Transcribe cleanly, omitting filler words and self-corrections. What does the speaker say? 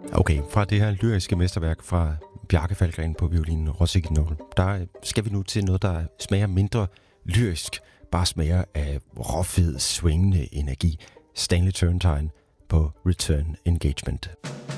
Okay, fra det her lyriske mesterværk fra Bjarke Falkgren på violinen Rossignol, der skal vi nu til noget, der smager mindre lyrisk, bare smager af råfed, swingende energi. Stanley Turrentine på Return Engagement.